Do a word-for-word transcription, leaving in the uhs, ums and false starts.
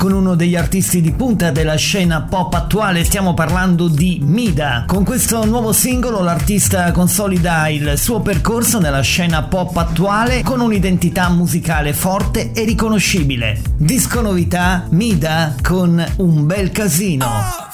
con uno degli artisti di punta della scena pop attuale, stiamo parlando di Mida. Con questo nuovo singolo l'artista consolida il suo percorso nella scena pop attuale con un'identità musicale forte e riconoscibile. Disco novità, Mida con Un bel casino.